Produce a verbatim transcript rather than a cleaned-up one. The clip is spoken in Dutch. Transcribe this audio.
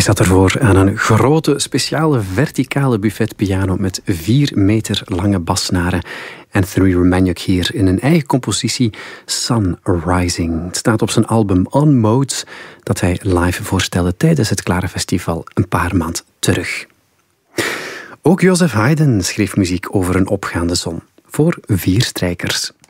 Hij zat ervoor aan een grote, speciale verticale buffetpiano met vier meter lange bassnaren. Anthony Romaniuk hier in een eigen compositie, Sun Rising. Het staat op zijn album On Modes, dat hij live voorstelde tijdens het Klare Festival een paar maanden terug. Ook Joseph Haydn schreef muziek over een opgaande zon, voor vier strijkers.